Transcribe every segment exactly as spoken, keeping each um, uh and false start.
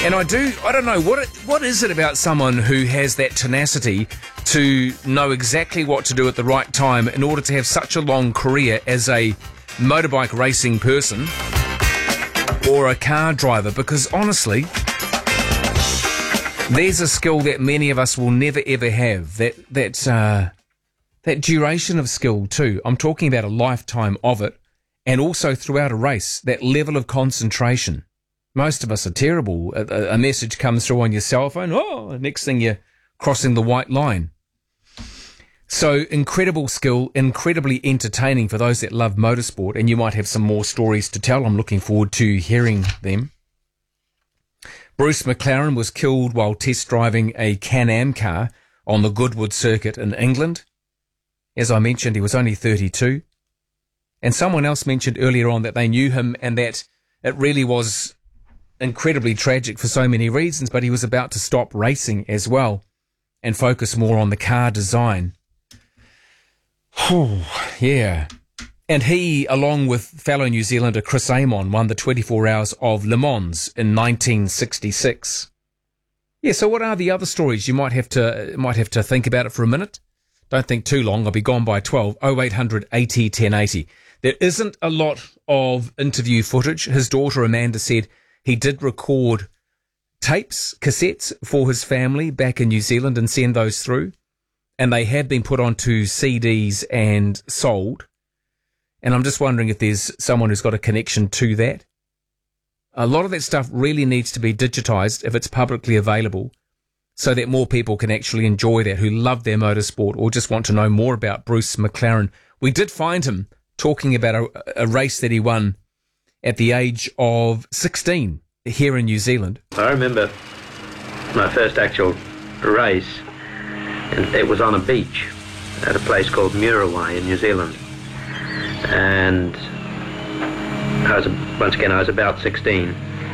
And I do, I don't know, what it, what is it about someone who has that tenacity to know exactly what to do at the right time in order to have such a long career as a motorbike racing person or a car driver? Because honestly, there's a skill that many of us will never ever have, that, that, uh, that duration of skill too. I'm talking about a lifetime of it, and also throughout a race, that level of concentration. Most of us are terrible. A, a message comes through on your cell phone. Oh, next thing you're crossing the white line. So incredible skill, incredibly entertaining for those that love motorsport, and you might have some more stories to tell. I'm looking forward to hearing them. Bruce McLaren was killed while test driving a Can-Am car on the Goodwood circuit in England. As I mentioned, he was only thirty-two. And someone else mentioned earlier on that they knew him and that it really was incredibly tragic for so many reasons, but he was about to stop racing as well and focus more on the car design. Yeah. And he, along with fellow New Zealander Chris Amon, won the twenty-four Hours of Le Mans in nineteen sixty-six. Yeah, so what are the other stories? You might have to might have to think about it for a minute. Don't think too long. I'll be gone by twelve. oh eight hundred eighty ten eighty. There isn't a lot of interview footage. His daughter Amanda said he did record tapes, cassettes for his family back in New Zealand and send those through. And they have been put onto C Ds and sold. And I'm just wondering if there's someone who's got a connection to that. A lot of that stuff really needs to be digitized if it's publicly available, so that more people can actually enjoy that, who love their motorsport or just want to know more about Bruce McLaren. We did find him talking about a, a race that he won at the age of sixteen here in New Zealand. I remember my first actual race, and it was on a beach at a place called Muriwai in New Zealand. And I was, once again, I was about sixteen.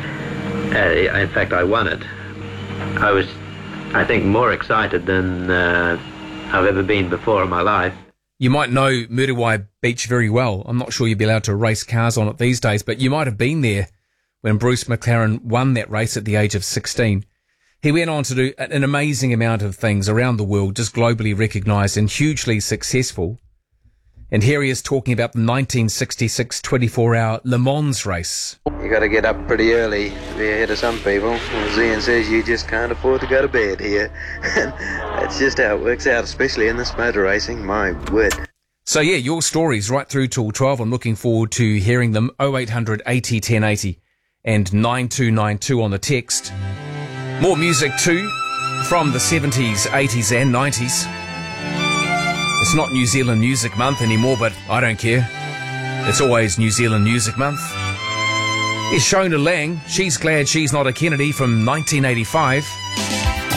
Uh, in fact, I won it. I was, I think, more excited than uh, I've ever been before in my life. You might know Muriwai Beach very well. I'm not sure you'd be allowed to race cars on it these days, but you might have been there when Bruce McLaren won that race at the age of sixteen. He went on to do an amazing amount of things around the world, just globally recognised and hugely successful. And here he is talking about the nineteen sixty-six twenty-four hour Le Mans race. You got to get up pretty early to be ahead of some people. As Ian says, you just can't afford to go to bed here. That's just how it works out, especially in this motor racing. My word. So yeah, your stories right through till twelve. I'm looking forward to hearing them. oh eight hundred eighty ten eighty and nine two nine two on the text. More music too from the seventies, eighties and nineties. It's not New Zealand Music Month anymore, but I don't care. It's always New Zealand Music Month. Here's Shona Lang. She's glad she's not a Kennedy from nineteen eighty-five.